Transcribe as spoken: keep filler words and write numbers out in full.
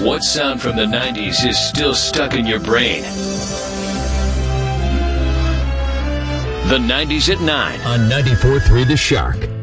What sound from the nineties is still stuck in your brain? The nineties at nine on ninety-four point three The Shark.